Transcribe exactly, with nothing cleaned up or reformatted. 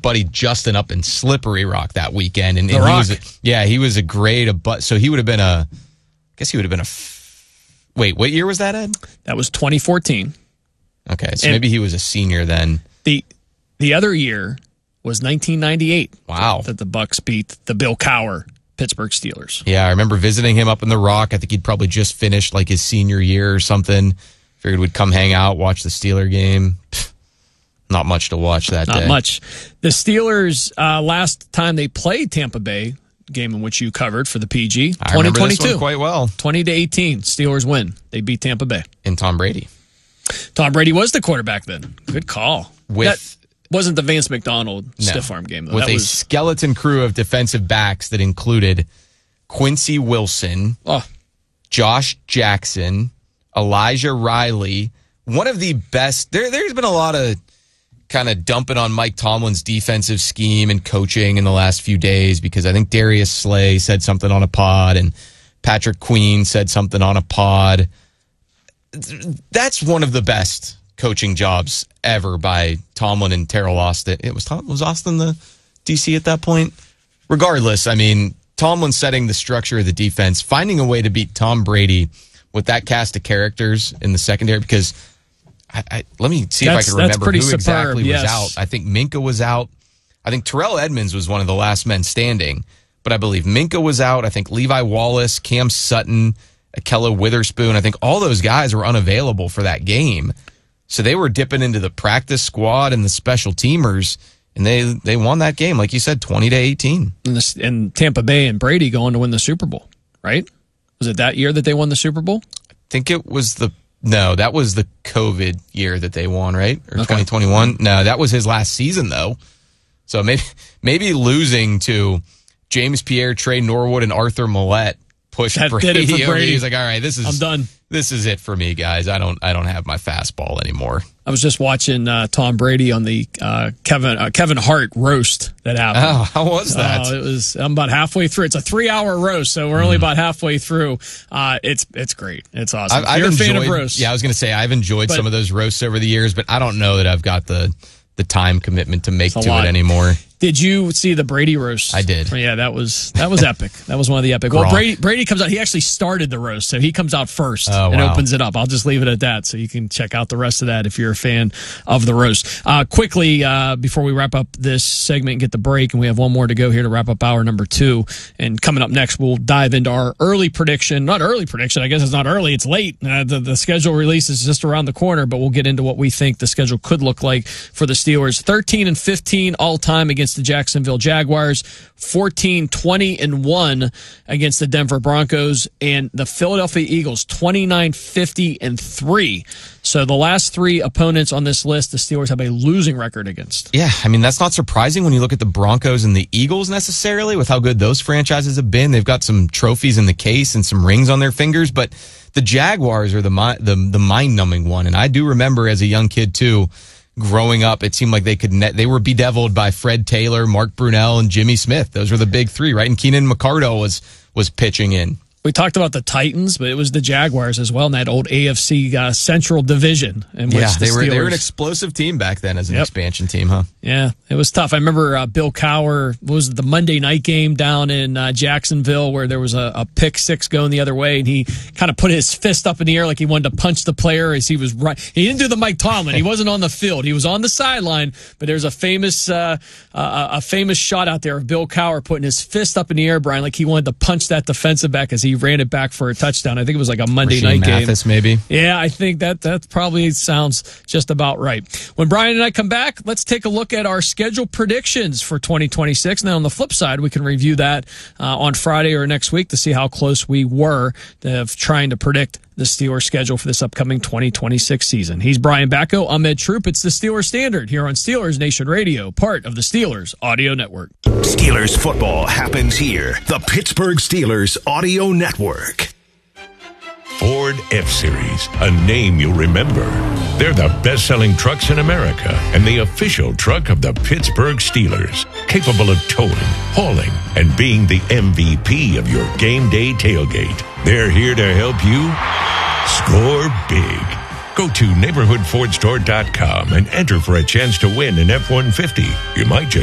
buddy Justin up in Slippery Rock that weekend. And, The and he Rock. was a, yeah, he was a grade of but so he would have been a I guess he would have been a f- wait, what year was that, Ed? That was twenty fourteen. Okay, so And- maybe he was a senior then. The the other year was nineteen ninety-eight. Wow. That the Bucks beat the Bill Cowher Pittsburgh Steelers. Yeah, I remember visiting him up in the Rock. I think he'd probably just finished like his senior year or something. Figured we'd come hang out, watch the Steeler game. Pfft, not much to watch that Not day. much. The Steelers, uh, last time they played Tampa Bay, game in which you covered for the P G, I remember this one twenty twenty-two. quite well. twenty to eighteen. Steelers win. They beat Tampa Bay. And Tom Brady. Tom Brady was the quarterback then. Good call. With that wasn't the Vance McDonald no, stiff arm game, though. With that a was, skeleton crew of defensive backs that included Quincy Wilson, oh, Josh Jackson, Elijah Riley. One of the best. There, there's been a lot of kind of dumping on Mike Tomlin's defensive scheme and coaching in the last few days because I think Darius Slay said something on a pod and Patrick Queen said something on a pod. That's one of the best coaching jobs ever by Tomlin and Terrell Austin. It was Tom, was Austin the D C at that point? Regardless, I mean, Tomlin setting the structure of the defense, finding a way to beat Tom Brady with that cast of characters in the secondary because I, I, let me see That's- if I can that's remember pretty who superb, exactly yes. was out. I think Minka was out. I think Terrell Edmonds was one of the last men standing, but I believe Minka was out. I think Levi Wallace, Cam Sutton, Akella Witherspoon, I think all those guys were unavailable for that game. So they were dipping into the practice squad and the special teamers, and they they won that game, like you said, twenty to eighteen. and, this, and Tampa Bay and Brady going to win the Super Bowl, right? Was it that year that they won the Super Bowl? I think it was the no, that was the COVID year that they won, right? Or Okay. twenty twenty-one. No, that was his last season though. So maybe maybe losing to James Pierre, Trey Norwood, and Arthur Millette pushed That Brady. did it for Brady. He's like, all right, this is I'm done. This is it for me, guys. I don't I don't have my fastball anymore. I was just watching uh, Tom Brady on the uh, Kevin uh, Kevin Hart roast that happened. Oh, how was that? Uh, it was. I'm about halfway through. It's a three hour roast, so we're only about halfway through. Uh, it's it's great. It's awesome. I've, I've You're enjoyed, a fan of roasts. Yeah, I was going to say I've enjoyed But- some of those roasts over the years, but I don't know that I've got the the time commitment to make a to lot. it anymore. Did you see the Brady roast? I did. Yeah, that was that was epic. That was one of the epic. Well, Gronk. Brady Brady comes out. He actually started the roast, so he comes out first Oh, and wow. opens it up. I'll just leave it at that, so you can check out the rest of that if you're a fan of the roast. Uh, quickly, uh, before we wrap up this segment and get the break, and we have one more to go here to wrap up hour number two. And coming up next, we'll dive into our early prediction. Not early prediction. I guess it's not early. It's late. Uh, the, the schedule release is just around the corner, but we'll get into what we think the schedule could look like for the Steelers. thirteen and fifteen all time against the Jacksonville Jaguars, fourteen, twenty and one against the Denver Broncos, and the Philadelphia Eagles, twenty-nine, fifty and three. So the last three opponents on this list, the Steelers have a losing record against. Yeah, I mean, that's not surprising when you look at the Broncos and the Eagles necessarily with how good those franchises have been. They've got some trophies in the case and some rings on their fingers, but the Jaguars are the mi- the, the mind-numbing one. And I do remember as a young kid, too, growing up, it seemed like they could net, they were bedeviled by Fred Taylor, Mark Brunell, and Jimmy Smith. Those were the big three, right? And Keenan McCardle was was pitching in. We talked about the Titans, but it was the Jaguars as well in that old A F C uh, Central Division. In which Yeah, the they were they were Steelers- an explosive team back then as an Yep. expansion team, huh? Yeah, it was tough. I remember uh, Bill Cowher, what was it, the Monday night game down in uh, Jacksonville where there was a, a pick six going the other way, and he kind of put his fist up in the air like he wanted to punch the player as he was right. He didn't do the Mike Tomlin. He wasn't on the field. He was on the sideline, but there's a famous uh, uh, a famous shot out there of Bill Cowher putting his fist up in the air, Brian, like he wanted to punch that defensive back as he ran it back for a touchdown. I think it was like a Monday Rasheed night game. Mathis, maybe. Yeah, I think that that probably sounds just about right. When Brian and I come back, let's take a look at our schedule predictions for twenty twenty-six. Now, on the flip side, we can review that uh, on Friday or next week to see how close we were to trying to predict the Steelers schedule for this upcoming twenty twenty-six season. He's Brian Bacco. I'm Ed Troop. It's the Steelers Standard here on Steelers Nation Radio, part of the Steelers Audio Network. Steelers football happens here. The Pittsburgh Steelers Audio Network. Ford F-Series, a name you'll remember. They're the best-selling trucks in America and the official truck of the Pittsburgh Steelers, capable of towing, hauling, and being the M V P of your game day tailgate. They're here to help you score big. Go to neighborhood ford store dot com and enter for a chance to win an F one fifty. You might just